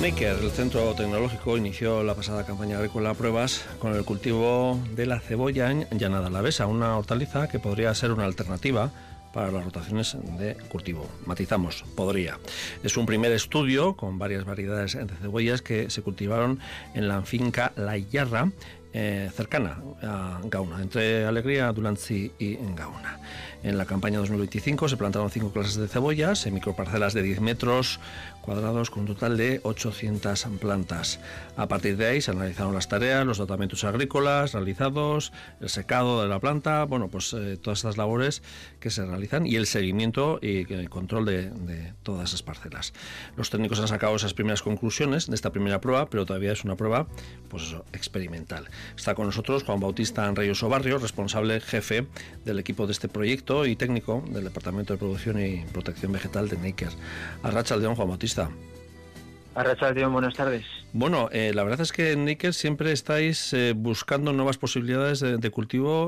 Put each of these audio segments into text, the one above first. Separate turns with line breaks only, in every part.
Neiker, el centro tecnológico, inició la pasada campaña agrícola pruebas con el cultivo de la cebolla en llanada alavesa, una hortaliza que podría ser una alternativa para las rotaciones de cultivo. Matizamos, podría. Es un primer estudio con varias variedades de cebollas que se cultivaron en la finca La Yarra, cercana a Gauna, entre Alegría, Dulantzi y Gauna. En la campaña 2025 se plantaron 5 clases de cebollas en microparcelas de 10 metros cuadrados con un total de 800 plantas. A partir de ahí se analizaron las tareas, los tratamientos agrícolas realizados, el secado de la planta, todas estas labores que se realizan y el seguimiento y el control de todas esas parcelas. Los técnicos han sacado esas primeras conclusiones de esta primera prueba, pero todavía es una prueba experimental. Está con nosotros Juan Bautista Enrayoso Barrio, responsable jefe del equipo de este proyecto y técnico del Departamento de Producción y Protección Vegetal de Neiker. Arratsaldeon, Juan Bautista.
Arratsaldeon, buenas tardes.
Bueno, la verdad es que en Neiker siempre estáis buscando nuevas posibilidades de cultivo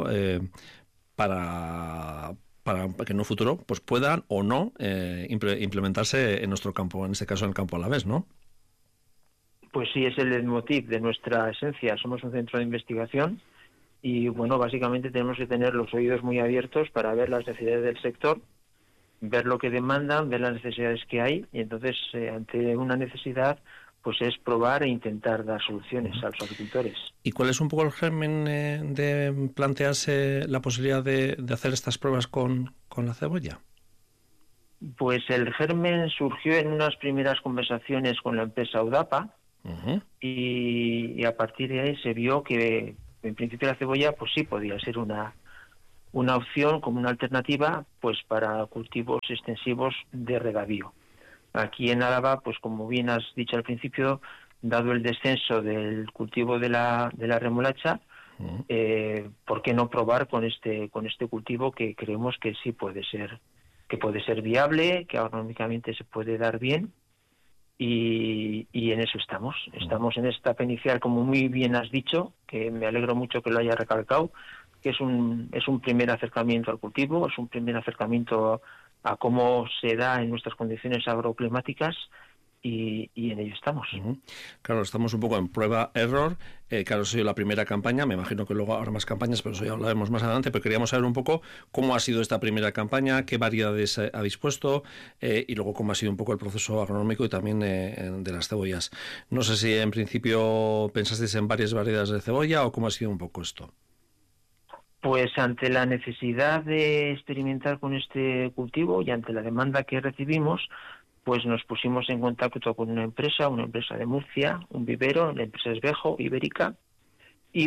para que en un futuro puedan o no implementarse en nuestro campo, en este caso en el campo alavés, ¿no?
Pues sí, es el leitmotiv de nuestra esencia. Somos un centro de investigación y, básicamente tenemos que tener los oídos muy abiertos para ver las necesidades del sector, ver lo que demandan, ver las necesidades que hay y entonces, ante una necesidad, es probar e intentar dar soluciones a los agricultores.
¿Y cuál es un poco el germen de plantearse la posibilidad de hacer estas pruebas con la cebolla?
Pues el germen surgió en unas primeras conversaciones con la empresa Udapa. Uh-huh. Y a partir de ahí se vio que en principio la cebolla sí podía ser una opción como una alternativa para cultivos extensivos de regadío. Aquí en Álava, como bien has dicho al principio, dado el descenso del cultivo de la remolacha, uh-huh. ¿Por qué no probar con este cultivo que creemos que sí puede ser viable, que agronómicamente se puede dar bien? Y en eso estamos en esta inicial, como muy bien has dicho, que me alegro mucho que lo haya recalcado, que es un primer acercamiento al cultivo, es un primer acercamiento a cómo se da en nuestras condiciones agroclimáticas y en ello estamos.
Uh-huh. Claro, estamos un poco en prueba-error. Claro, ha sido la primera campaña, me imagino que luego habrá más campañas, pero eso ya hablaremos más adelante, pero queríamos saber un poco cómo ha sido esta primera campaña, qué variedades habéis puesto y luego cómo ha sido un poco el proceso agronómico y también de las cebollas. No sé si en principio pensasteis en varias variedades de cebolla o cómo ha sido un poco esto.
Pues ante la necesidad de experimentar con este cultivo y ante la demanda que recibimos, nos pusimos en contacto con una empresa de Murcia, un vivero, la empresa Esbejo, Ibérica, y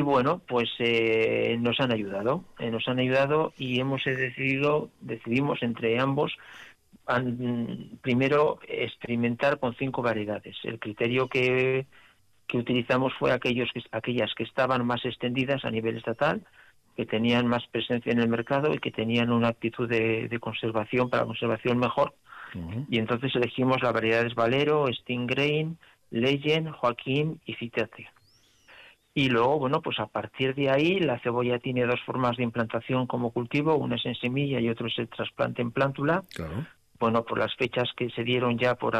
nos han ayudado y decidimos entre ambos primero experimentar con 5 variedades. El criterio que utilizamos fue aquellas que estaban más extendidas a nivel estatal, que tenían más presencia en el mercado y que tenían una actitud de conservación, para conservación mejor. Uh-huh. Y entonces elegimos las variedades Valero, Stinggrain, Legend, Joaquín y Citate. Y luego, a partir de ahí, la cebolla tiene 2 formas de implantación como cultivo, una es en semilla y otro es el trasplante en plántula. Claro. Por las fechas que se dieron ya por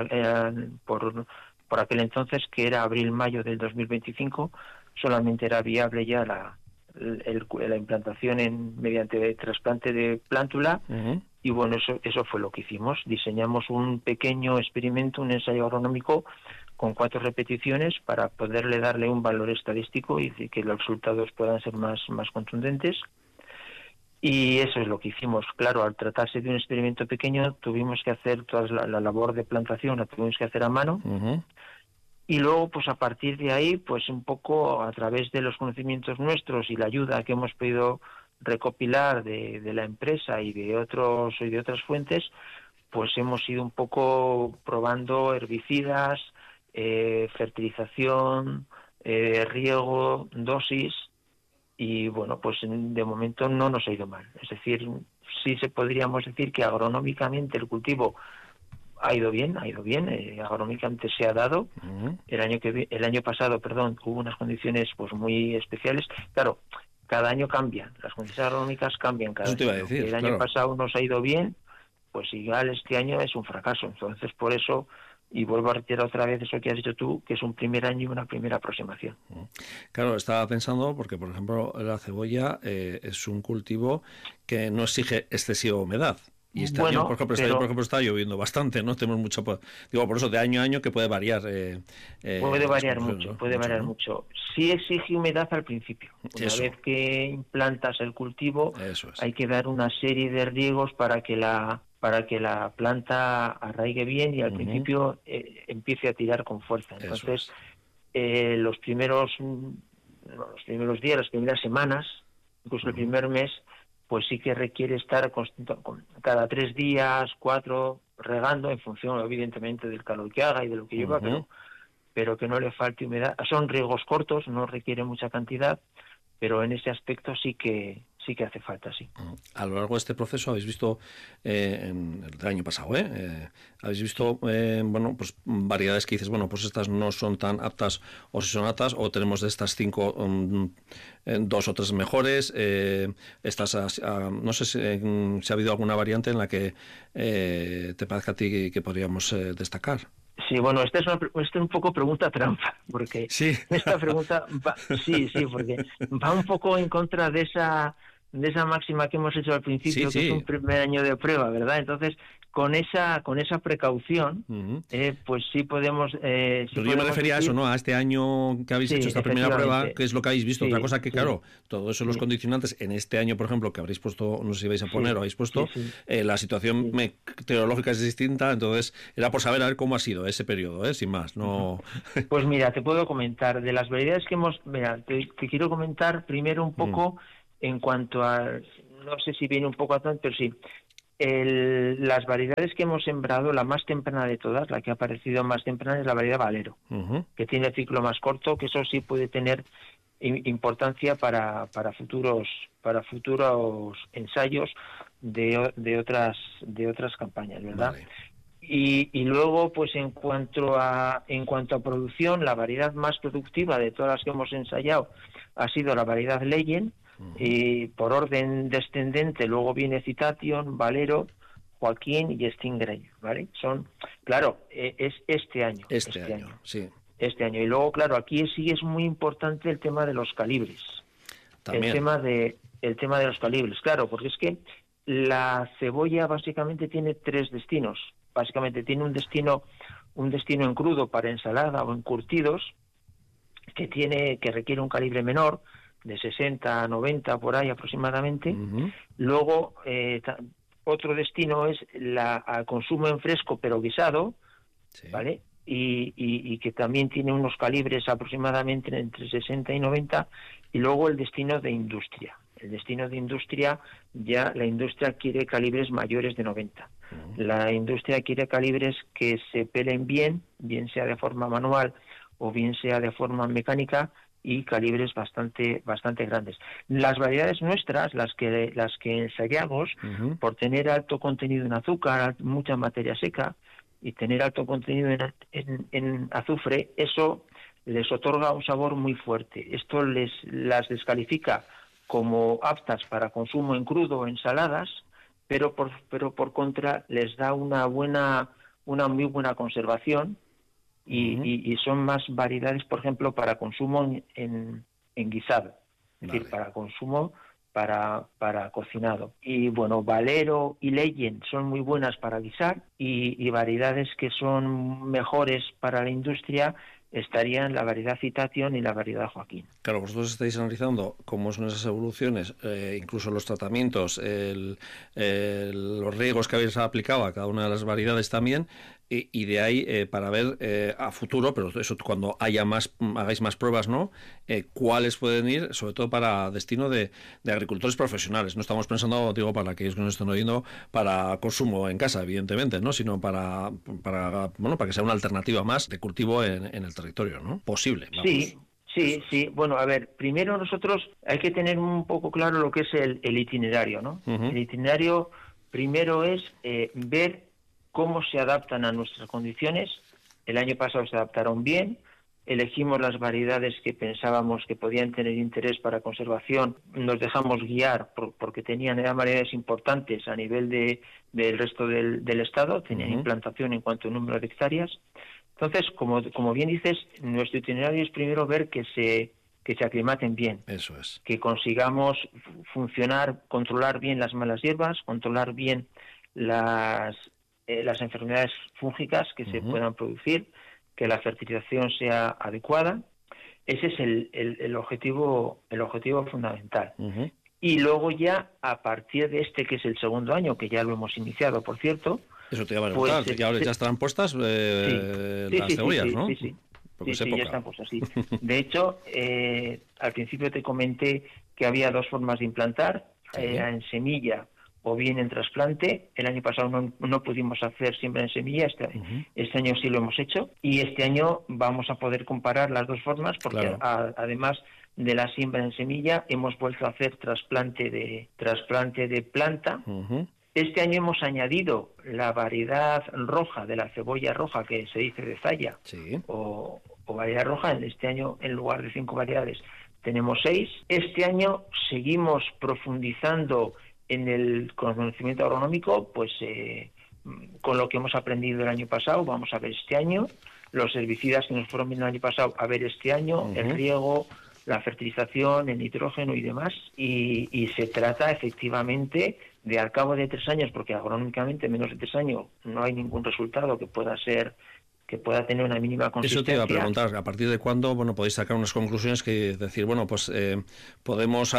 aquel entonces, que era abril-mayo del 2025, solamente era viable ya la implantación mediante trasplante de plántula. Uh-huh. Y eso fue lo que hicimos. Diseñamos un pequeño experimento, un ensayo agronómico con 4 repeticiones para poderle darle un valor estadístico y que los resultados puedan ser más contundentes. Y eso es lo que hicimos. Claro, al tratarse de un experimento pequeño, tuvimos que hacer toda la labor de plantación, la tuvimos que hacer a mano. Uh-huh. Y luego, a partir de ahí, un poco a través de los conocimientos nuestros y la ayuda que hemos podido recopilar de la empresa y de otras fuentes, hemos ido un poco probando herbicidas, fertilización, riego, dosis, y de momento no nos ha ido mal. Es decir, sí podríamos decir que agronómicamente el cultivo ha ido bien, agronómicamente se ha dado. Uh-huh. El año pasado, hubo unas condiciones muy especiales. Claro, cada año cambian, las condiciones agronómicas cambian cada año. Año pasado nos ha ido bien, igual este año es un fracaso. Entonces, por eso, y vuelvo a retirar otra vez eso que has dicho tú, que es un primer año y una primera aproximación.
Claro, estaba pensando, porque por ejemplo la cebolla es un cultivo que no exige excesiva humedad. Y este año, por ejemplo, está lloviendo bastante, ¿no? Tenemos mucho, digo, por eso de año a año que puede variar.
Puede variar mucho,
¿no?
puede variar mucho. Sí exige humedad al principio. Una vez que implantas el cultivo, hay que dar una serie de riegos para que la planta arraigue bien y al principio empiece a tirar con fuerza. Entonces, los primeros días, las primeras semanas, incluso el primer mes, pues sí que requiere estar cada 3 días, 4, regando en función, evidentemente, del calor que haga y de lo que lleva, pero que no le falte humedad. Son riegos cortos, no requiere mucha cantidad, pero en ese aspecto sí que hace falta, sí.
A lo largo de este proceso habéis visto, en el año pasado, habéis visto, bueno, pues variedades que dices, bueno, pues estas no son tan aptas, o si son aptas, o tenemos de estas 5, 2 o 3 mejores. Estas, no sé si ha habido alguna variante en la que te parezca a ti que podríamos destacar.
Sí, bueno, esta es un poco pregunta trampa, porque esta pregunta porque va un poco en contra de esa máxima que hemos hecho al principio, que es un primer año de prueba, ¿verdad? Entonces, con esa precaución, pues sí podemos...
Pero yo me refería a eso, ¿no? A este año que habéis hecho esta primera prueba, ¿qué es lo que habéis visto? Otra cosa que, claro, todo eso, los condicionantes, en este año, por ejemplo, que habréis puesto, no sé si vais a poner o habéis puesto, la situación meteorológica es distinta, entonces era por saber a ver cómo ha sido ese periodo, sin más, no...
Pues mira, te puedo comentar, de las variedades que hemos... Mira, te quiero comentar primero un poco... En cuanto a, no sé si viene un poco a tanto, pero sí, las variedades que hemos sembrado, la más temprana de todas, la que ha aparecido más temprana es la variedad Valero, que tiene el ciclo más corto, que eso sí puede tener importancia para futuros ensayos de otras campañas, ¿verdad? Vale. Y luego, pues en cuanto a producción, la variedad más productiva de todas las que hemos ensayado ha sido la variedad Legend. Y por orden descendente luego viene Citation, Valero, Joaquín y Stingray, ¿vale? Son, claro, es este año.
Este año, sí.
Este año. Y luego, claro, aquí sí es muy importante el tema de los calibres. También. El tema de los calibres, claro, porque es que la cebolla básicamente tiene 3 destinos. Básicamente tiene un destino en crudo para ensalada o encurtidos, que requiere un calibre menor, de 60 a 90 por ahí aproximadamente. Luego, otro destino es al consumo en fresco pero guisado, ¿vale? Y que también tiene unos calibres aproximadamente entre 60 y 90. Y luego el destino de industria. El destino de industria, ya la industria quiere calibres mayores de 90. La industria quiere calibres que se pelen bien sea de forma manual o bien sea de forma mecánica, y calibres bastante grandes. Las variedades nuestras, las que ensayamos, por tener alto contenido en azúcar, mucha materia seca, y tener alto contenido en azufre, eso les otorga un sabor muy fuerte. Esto las descalifica como aptas para consumo en crudo o ensaladas, pero por contra les da una muy buena conservación. Y son más variedades, por ejemplo, para consumo en guisado, es decir, para consumo para cocinado. Y bueno, Valero y Legend son muy buenas para guisar, y variedades que son mejores para la industria estarían la variedad Citation y la variedad Joaquín.
Claro, vosotros estáis analizando cómo son esas evoluciones, incluso los tratamientos, los riegos que habéis aplicado a cada una de las variedades también, y de ahí para ver a futuro, pero eso cuando hagáis más pruebas, ¿no? Cuáles pueden ir, sobre todo para destino de agricultores profesionales. No estamos pensando, digo, para aquellos que nos estén oyendo, para consumo en casa, evidentemente, ¿no? Sino para que sea una alternativa más de cultivo en el territorio, ¿no? Posible. Vamos.
Sí. Bueno, a ver, primero nosotros hay que tener un poco claro lo que es el itinerario, ¿no? El itinerario primero es ver cómo se adaptan a nuestras condiciones. El año pasado se adaptaron bien, elegimos las variedades que pensábamos que podían tener interés para conservación, nos dejamos guiar porque eran variedades importantes a nivel del resto del Estado, tenían implantación en cuanto a número de hectáreas. Entonces, como bien dices, nuestro itinerario es primero ver que se aclimaten bien.
Eso es.
Que consigamos controlar bien las malas hierbas, controlar bien las enfermedades fúngicas que se puedan producir, que la fertilización sea adecuada. Ese es el objetivo fundamental. Y luego ya, a partir de que es el segundo año, que ya lo hemos iniciado, por cierto...
Eso te iba a preguntar, que ahora ya estarán puestas las cebollas, ¿no?
Sí, ya están puestas, sí. De hecho, al principio te comenté que había dos formas de implantar, en semilla o bien en trasplante. El año pasado no pudimos hacer siempre en semilla, este año sí lo hemos hecho, y este año vamos a poder comparar las dos formas, porque además de la siembra en semilla hemos vuelto a hacer trasplante de planta. Este año hemos añadido la variedad roja de la cebolla roja, que se dice de Zaya, o variedad roja. Este año, en lugar de 5 variedades, tenemos 6. Este año seguimos profundizando en el conocimiento agronómico, pues con lo que hemos aprendido el año pasado, vamos a ver este año, los herbicidas que nos fueron bien el año pasado, a ver este año, el riego, la fertilización, el nitrógeno y demás, y se trata efectivamente de, al cabo de 3 años, porque agronómicamente menos de 3 años no hay ningún resultado que pueda tener una mínima consistencia.
Eso te iba a preguntar, ¿a partir de cuándo podéis sacar unas conclusiones que decir, pues podemos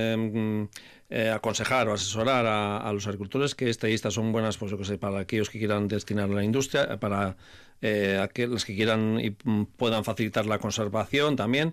aconsejar o asesorar a los agricultores que estas son buenas, pues yo que sé, para aquellos que quieran destinar a la industria, para aquellos que quieran y puedan facilitar la conservación también?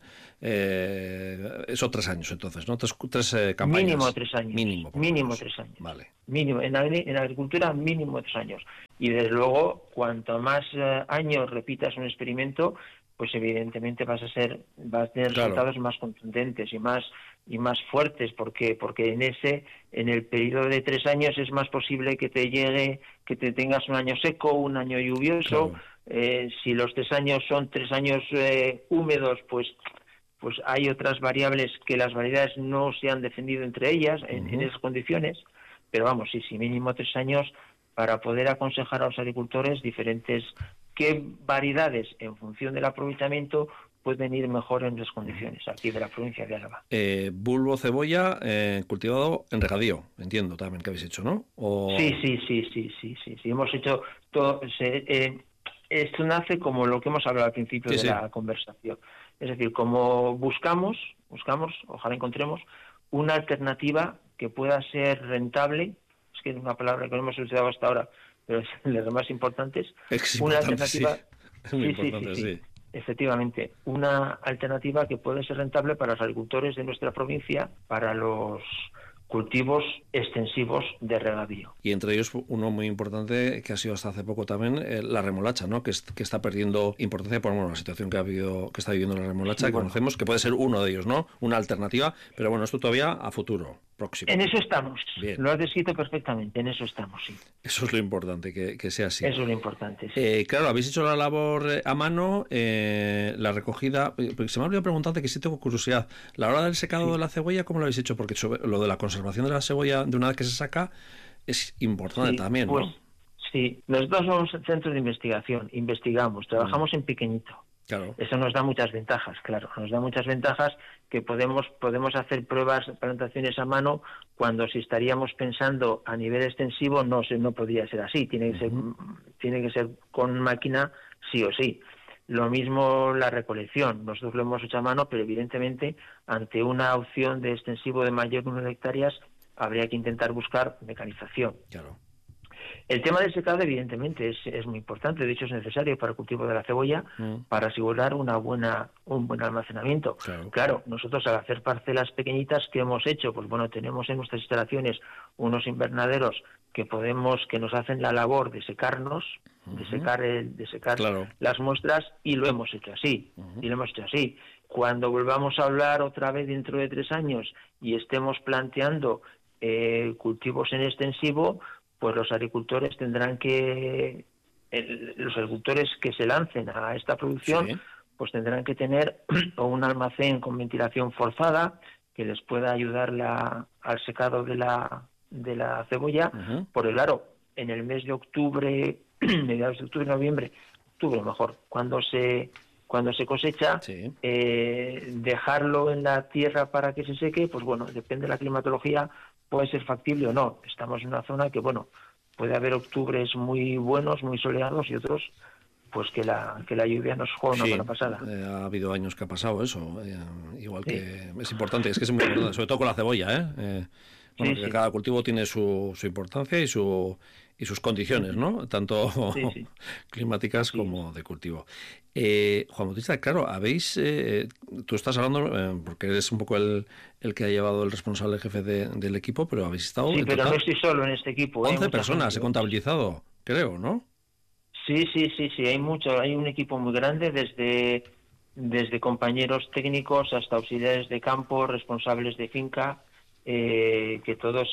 Eso 3 años, entonces, ¿no? Tres campañas.
Mínimo 3 años. Mínimo 3 años.
Vale.
Mínimo, en agricultura mínimo 3 años. Y desde luego, cuanto más años repitas un experimento, pues evidentemente vas a tener resultados más contundentes y más fuertes, porque en el periodo de 3 años es más posible que te tengas un año seco, un año lluvioso. Si los 3 años son 3 años húmedos, pues hay otras variables que las variedades no se han defendido entre ellas en esas condiciones. Pero vamos, sí, mínimo 3 años para poder aconsejar a los agricultores diferentes qué variedades, en función del aprovechamiento, pueden ir mejor en las condiciones aquí de la provincia de Álava.
Bulbo cebolla cultivado en regadío, entiendo también que habéis hecho, ¿no?
Sí. Hemos hecho todo. Esto nace como lo que hemos hablado al principio de la conversación. Es decir, como buscamos, ojalá encontremos una alternativa que pueda ser rentable. Es que es una palabra que no hemos utilizado hasta ahora, pero es de las más importantes. Una alternativa. Sí. Efectivamente, una alternativa que puede ser rentable para los agricultores de nuestra provincia, para los cultivos extensivos de regadío.
Y entre ellos uno muy importante que ha sido hasta hace poco también, la remolacha, ¿no? Que está perdiendo importancia por la situación que está viviendo la remolacha, que conocemos, que puede ser uno de ellos, ¿no? Una alternativa, pero bueno, esto todavía a futuro próximo.
En eso estamos.
Bien.
Lo has descrito perfectamente, en eso estamos, sí.
Eso es lo importante, que sea así.
Eso es lo importante, sí.
Claro, habéis hecho la labor a mano, la recogida. Se me ha olvidado preguntarte, que sí tengo curiosidad. La hora del secado de la cebolla, ¿cómo lo habéis hecho? Porque lo de la conservación de la cebolla de una vez que se saca es importante también, ¿no?
Pues sí, nosotros somos centros de investigación, investigamos, trabajamos en pequeñito.
Claro.
Eso nos da muchas ventajas, claro. Nos da muchas ventajas que podemos hacer pruebas, plantaciones a mano, cuando si estaríamos pensando a nivel extensivo no podría ser así. Tiene que ser con máquina sí o sí. Lo mismo la recolección. Nosotros lo hemos hecho a mano, pero evidentemente ante una opción de extensivo de mayor número de hectáreas habría que intentar buscar mecanización.
Claro.
El tema del secado, evidentemente, es muy importante. De hecho, es necesario para el cultivo de la cebolla para asegurar un buen almacenamiento. Claro, nosotros al hacer parcelas pequeñitas, ¿qué hemos hecho? Pues bueno, tenemos en nuestras instalaciones unos invernaderos que nos hacen la labor de secarnos, de secar las muestras, y lo hemos hecho así. Cuando volvamos a hablar otra vez dentro de 3 años y estemos planteando cultivos en extensivo, pues los agricultores los agricultores que se lancen a esta producción, pues tendrán que tener o un almacén con ventilación forzada que les pueda ayudar al secado de la cebolla, porque claro, en el mes de octubre, mediados de octubre, noviembre, octubre mejor, cuando se cosecha, dejarlo en la tierra para que se seque, pues bueno, depende de la climatología, puede ser factible o no. Estamos en una zona que, bueno, puede haber octubres muy buenos, muy soleados, y otros pues que la lluvia nos juega una buena pasada.
Ha habido años que ha pasado eso, igual que es importante, es que es muy importante, sobre todo con la cebolla, que cada cultivo tiene su importancia y sus condiciones, ¿no? Tanto climáticas como de cultivo. Juan Bautista, claro, tú estás hablando, porque eres un poco el que ha llevado el responsable jefe del equipo, pero habéis estado...
Sí, pero no estoy solo en este equipo.
11 personas he contabilizado, creo, ¿no?
Sí, hay un equipo muy grande, desde compañeros técnicos hasta auxiliares de campo, responsables de finca, que todos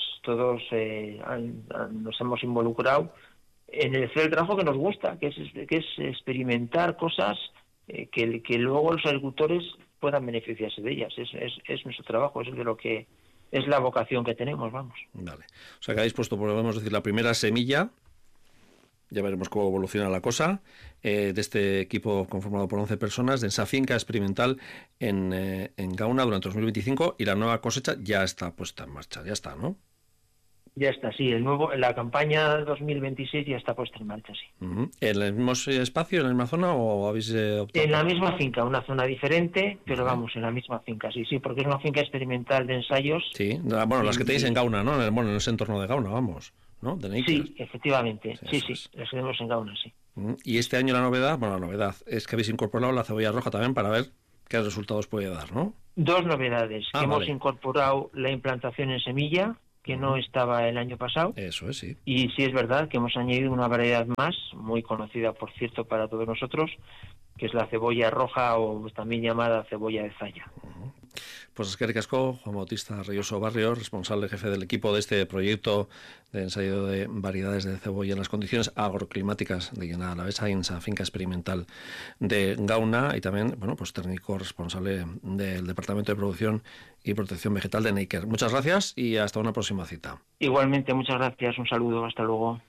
nos hemos involucrado en el hacer el trabajo que nos gusta, que es experimentar cosas que luego los agricultores puedan beneficiarse de ellas. Es nuestro trabajo, es de lo que es la vocación que tenemos, vamos.
Vale. O sea que habéis puesto, podemos decir, la primera semilla. Ya veremos cómo evoluciona la cosa, de este equipo conformado por 11 personas, de esa finca experimental en Gauna durante 2025, y la nueva cosecha ya está puesta en marcha, ya está, ¿no?
Ya está, sí, la campaña 2026 ya está puesta en marcha, sí.
¿En el mismo espacio, en la misma zona, o habéis optado?
En la misma finca, una zona diferente, pero vamos, en la misma finca, sí, porque es una finca experimental de ensayos.
Sí, bueno, las que tenéis en Gauna, ¿no? En ese entorno de Gauna, vamos, ¿no?
Sí, efectivamente, sí, las tenemos en Gauna, sí.
Y este año la novedad es que habéis incorporado la cebolla roja también para ver qué resultados puede dar, ¿no?
Dos novedades. Hemos incorporado la implantación en semilla, que no estaba el año pasado.
Eso es, sí.
Y sí es verdad que hemos añadido una variedad más, muy conocida, por cierto, para todos nosotros, que es la cebolla roja, o también llamada cebolla de Zaya.
Pues eskerrik asko, Juan Bautista Reyoso Barrio, responsable jefe del equipo de este proyecto de ensayo de variedades de cebolla en las condiciones agroclimáticas de Llanada Alavesa, en esa finca experimental de Gauna, y también, bueno, pues técnico responsable del Departamento de Producción y Protección Vegetal de Neiker. Muchas gracias y hasta una próxima cita.
Igualmente, muchas gracias, un saludo, hasta luego.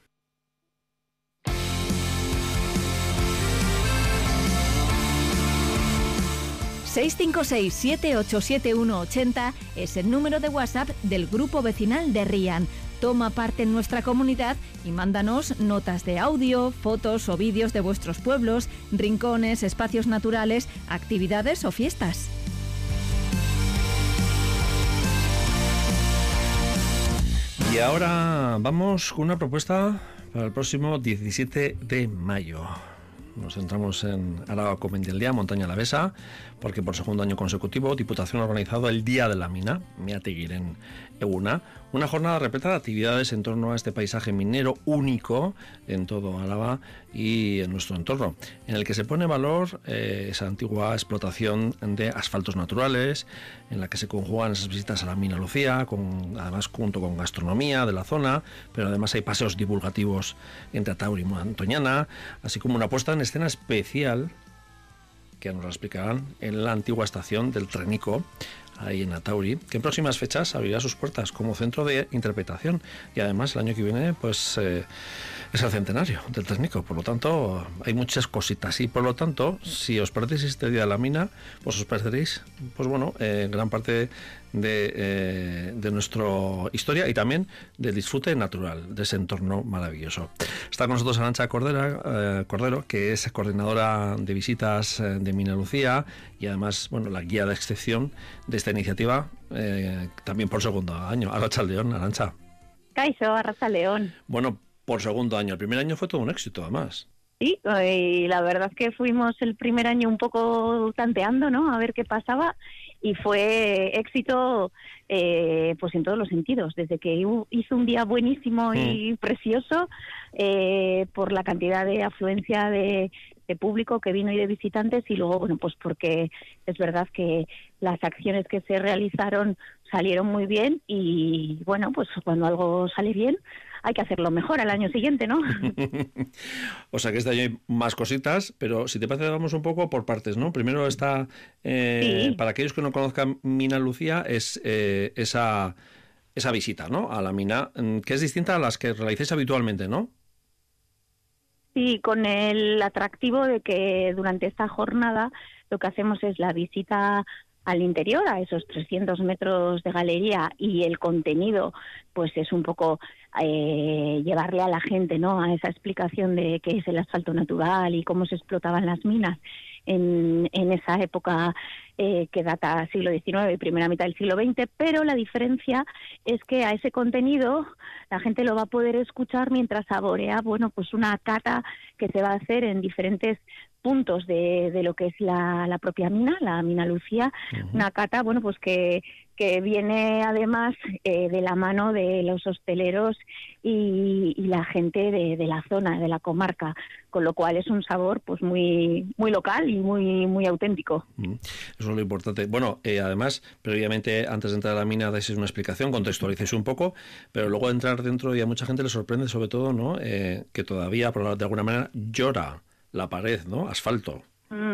...656-787180 es el número de WhatsApp del Grupo Vecinal de Rían. Toma parte en nuestra comunidad y mándanos notas de audio, fotos o vídeos de vuestros pueblos, rincones, espacios naturales, actividades o fiestas.
Y ahora vamos con una propuesta para el próximo 17 de mayo. Nos centramos en Araba Comendialdea, Montaña Alavesa, porque por segundo año consecutivo Diputación ha organizado el Día de la Mina, Miategiren Eguna, una jornada repleta de actividades en torno a este paisaje minero único en todo Álava y en nuestro entorno, en el que se pone en valor esa antigua explotación de asfaltos naturales, en la que se conjugan esas visitas a la mina Lucía, además junto con gastronomía de la zona, pero además hay paseos divulgativos entre Atauri y Montoñana, así como una puesta en escena especial que nos la explicarán en la antigua estación del Trenico, ahí en Atauri, que en próximas fechas abrirá sus puertas como centro de interpretación, y además el año que viene pues es el centenario del Trenico, por lo tanto hay muchas cositas, y por lo tanto si os perdéis este Día de la Mina, pues os perderéis, pues bueno, gran parte de nuestra historia y también del disfrute natural de ese entorno maravilloso. Está con nosotros Arantxa Cordero, que es coordinadora de visitas de Mina Lucía y además, bueno, la guía de excepción de esta iniciativa, también por segundo año. Arratsaldeon, Arantxa.
Kaixo, Arratsaldeon.
Bueno, por segundo año. El primer año fue todo un éxito, además.
Sí, y la verdad es que fuimos el primer año un poco tanteando, ¿no? A ver qué pasaba, y fue éxito pues en todos los sentidos, desde que hizo un día buenísimo y precioso, por la cantidad de afluencia de público que vino y de visitantes, y luego, bueno, pues porque es verdad que las acciones que se realizaron salieron muy bien, y bueno, pues cuando algo sale bien hay que hacerlo mejor al año siguiente, ¿no?
O sea que este año hay más cositas, pero si te parece vamos un poco por partes, ¿no? Primero está,
Sí.
para aquellos que no conozcan Mina Lucía, es esa visita, ¿no? A la mina, que es distinta a las que realizáis habitualmente, ¿no?
Sí, con el atractivo de que durante esta jornada lo que hacemos es la visita al interior, a esos 300 metros de galería, y el contenido pues es un poco llevarle a la gente, ¿no?, a esa explicación de qué es el asfalto natural y cómo se explotaban las minas en esa época que data siglo XIX y primera mitad del siglo XX, pero la diferencia es que a ese contenido la gente lo va a poder escuchar mientras saborea, bueno, pues una cata que se va a hacer en diferentes puntos de lo que es la propia mina, la Mina Lucía, una cata, bueno, pues que viene además de la mano de los hosteleros y la gente de la zona, de la comarca, con lo cual es un sabor pues muy muy local y muy auténtico.
Eso es lo importante. Bueno, además, previamente, antes de entrar a la mina, dais una explicación, contextualicéis un poco, pero luego de entrar dentro y a mucha gente le sorprende, sobre todo, ¿no?, que todavía, por de alguna manera, llora la pared, ¿no? Asfalto.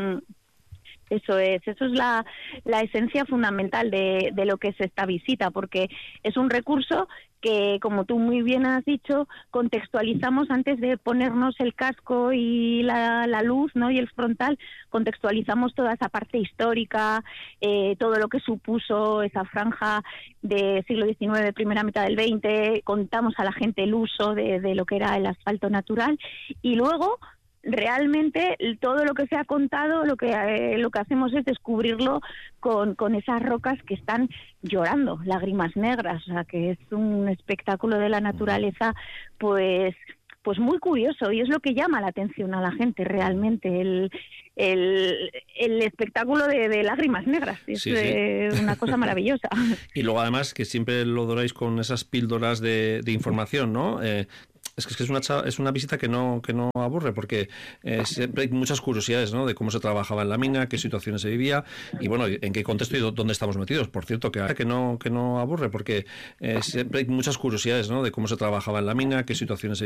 Eso es la esencia fundamental de lo que es esta visita, porque es un recurso que, como tú muy bien has dicho, contextualizamos antes de ponernos el casco y la luz, ¿no?, y el frontal, contextualizamos toda esa parte histórica, todo lo que supuso esa franja de siglo XIX, primera mitad del XX, contamos a la gente el uso de lo que era el asfalto natural, y luego realmente todo lo que se ha contado, lo que hacemos es descubrirlo con esas rocas que están llorando, lágrimas negras, o sea, que es un espectáculo de la naturaleza pues muy curioso, y es lo que llama la atención a la gente realmente, el espectáculo de lágrimas negras. Es una cosa maravillosa.
Y luego además que siempre lo doráis con esas píldoras de información, ¿no? Es una visita que no aburre, porque siempre hay muchas curiosidades, ¿no?, de cómo se trabajaba en la mina, qué situaciones se vivía y, bueno, en qué contexto y dónde estamos metidos. Por cierto, que no aburre, porque siempre hay muchas curiosidades, ¿no?, de cómo se trabajaba en la mina, qué situaciones se